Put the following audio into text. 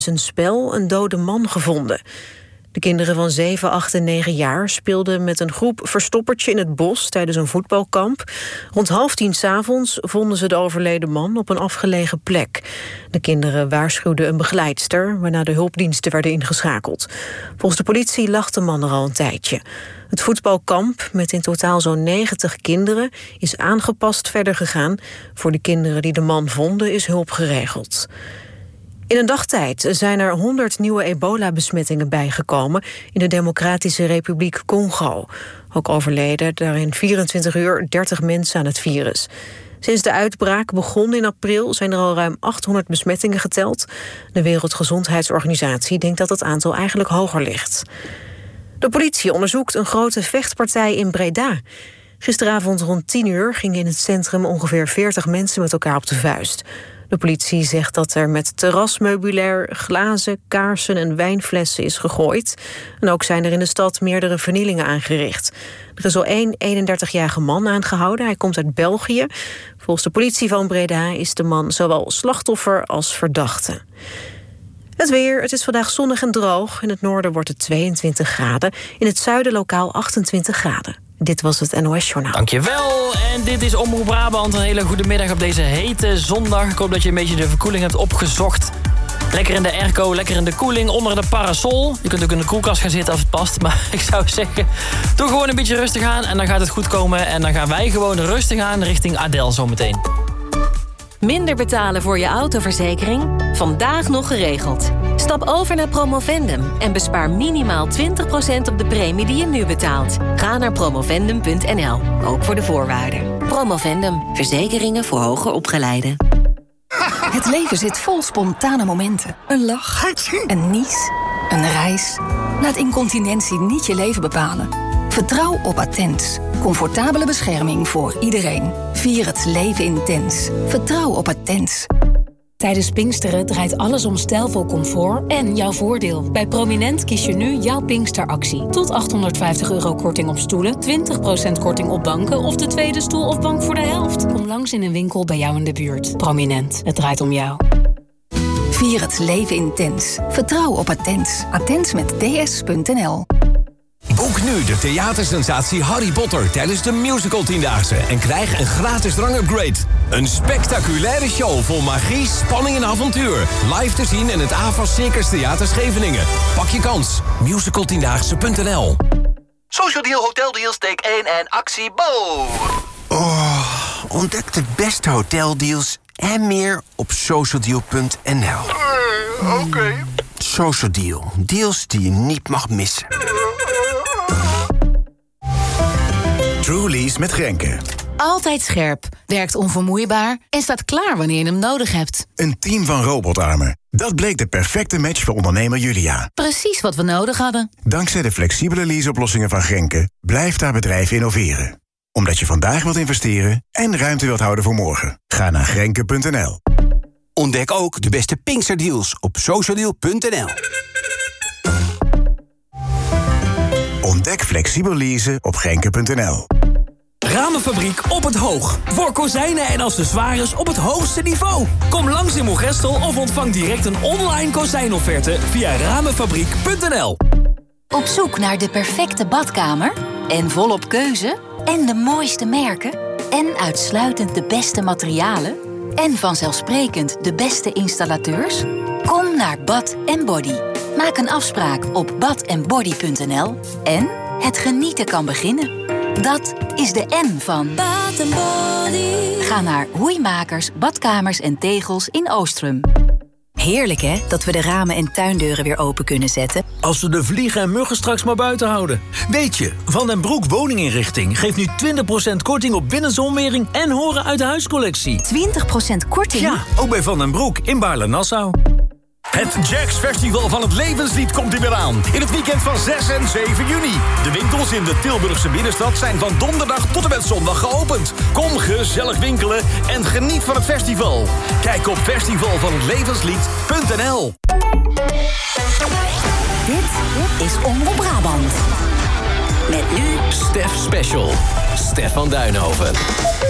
een spel een dode man gevonden. De kinderen van 7, 8 en 9 jaar speelden met een groep verstoppertje in het bos tijdens een voetbalkamp. Rond 9:30 s'avonds vonden ze de overleden man op een afgelegen plek. De kinderen waarschuwden een begeleidster, waarna de hulpdiensten werden ingeschakeld. Volgens de politie lag de man er al een tijdje. Het voetbalkamp, met in totaal zo'n 90 kinderen, is aangepast verder gegaan. Voor de kinderen die de man vonden is hulp geregeld. In een dagtijd zijn er 100 nieuwe ebola-besmettingen bijgekomen in de Democratische Republiek Congo. Ook overleden er in 24 uur 30 mensen aan het virus. Sinds de uitbraak begon in april zijn er al ruim 800 besmettingen geteld. De Wereldgezondheidsorganisatie denkt dat het aantal eigenlijk hoger ligt. De politie onderzoekt een grote vechtpartij in Breda. Gisteravond rond 10 uur gingen in het centrum ongeveer 40 mensen met elkaar op de vuist. De politie zegt dat er met terrasmeubilair, glazen, kaarsen en wijnflessen is gegooid. En ook zijn er in de stad meerdere vernielingen aangericht. Er is al één 31-jarige man aangehouden. Hij komt uit België. Volgens de politie van Breda is de man zowel slachtoffer als verdachte. Het weer, het is vandaag zonnig en droog. In het noorden wordt het 22 graden. In het zuiden lokaal 28 graden. Dit was het NOS Journaal. Dankjewel. En dit is Omroep Brabant. Een hele goede middag op deze hete zondag. Ik hoop dat je een beetje de verkoeling hebt opgezocht. Lekker in de airco, lekker in de koeling, onder de parasol. Je kunt ook in de koelkast gaan zitten als het past. Maar ik zou zeggen, doe gewoon een beetje rustig aan. En dan gaat het goed komen. En dan gaan wij gewoon rustig aan richting Adel zometeen. Minder betalen voor je autoverzekering? Vandaag nog geregeld. Stap over naar Promovendum en bespaar minimaal 20% op de premie die je nu betaalt. Ga naar promovendum.nl, ook voor de voorwaarden. Promovendum, verzekeringen voor hoger opgeleiden. Het leven zit vol spontane momenten. Een lach, een nies, een reis. Laat incontinentie niet je leven bepalen. Vertrouw op Attens. Comfortabele bescherming voor iedereen. Vier het leven intens. Vertrouw op Attens. Tijdens Pinksteren draait alles om stijlvol comfort en jouw voordeel. Bij Prominent kies je nu jouw Pinksteractie. Tot €850 korting op stoelen, 20% korting op banken of de tweede stoel of bank voor de helft. Kom langs in een winkel bij jou in de buurt. Prominent, het draait om jou. Vier het leven intens. Vertrouw op Attens. Attens met ds.nl. Boek nu de theatersensatie Harry Potter tijdens de Musical 10-daagse en krijg een gratis drangupgrade. Een spectaculaire show vol magie, spanning en avontuur. Live te zien in het AVAS Circus Theater Scheveningen. Pak je kans. Musical10daagse.nl. Social Deal, Hotel Deals, take 1 en actie Bo. Oh, ontdek de beste hoteldeals en meer op socialdeal.nl. Oké. Social Deal. Deals die je niet mag missen. Truly's met Grenke. Altijd scherp, werkt onvermoeibaar en staat klaar wanneer je hem nodig hebt. Een team van robotarmen. Dat bleek de perfecte match voor ondernemer Julia. Precies wat we nodig hadden. Dankzij de flexibele leaseoplossingen van Grenke blijft haar bedrijf innoveren. Omdat je vandaag wilt investeren en ruimte wilt houden voor morgen. Ga naar grenke.nl. Ontdek ook de beste Pinksterdeals op socialdeal.nl. Ontdek flexibel leasen op grenke.nl. Ramenfabriek op het Hoog. Voor kozijnen en accessoires op het hoogste niveau. Kom langs in Moergestel of ontvang direct een online kozijnofferte via ramenfabriek.nl. Op zoek naar de perfecte badkamer? En volop keuze? En de mooiste merken? En uitsluitend de beste materialen? En vanzelfsprekend de beste installateurs? Kom naar Bad & Body. Maak een afspraak op badandbody.nl. En het genieten kan beginnen. Dat is de N van Bad & Body. Ga naar Hoeimakers, Badkamers en Tegels in Oostrum. Heerlijk hè, dat we de ramen en tuindeuren weer open kunnen zetten. Als we de vliegen en muggen straks maar buiten houden. Weet je, Van den Broek Woninginrichting geeft nu 20% korting op binnenzonwering en horen uit de huiscollectie. 20% korting? Ja, ook bij Van den Broek in Baarle-Nassau. Het Jacks Festival van het Levenslied komt er weer aan. In het weekend van 6 en 7 juni. De winkels in de Tilburgse binnenstad zijn van donderdag tot en met zondag geopend. Kom gezellig winkelen en geniet van het festival. Kijk op festivalvanhetlevenslied.nl. Dit is Omroep Brabant. Met nu Stef Special. Stef van Duinhoven.